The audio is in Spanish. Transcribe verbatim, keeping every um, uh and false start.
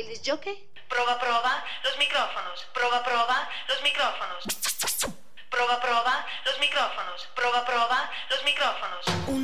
el disc jockey. Prova, prova, los micrófonos. Prova, prova, los micrófonos. Prova, prova, los micrófonos. Prova, prova, los micrófonos.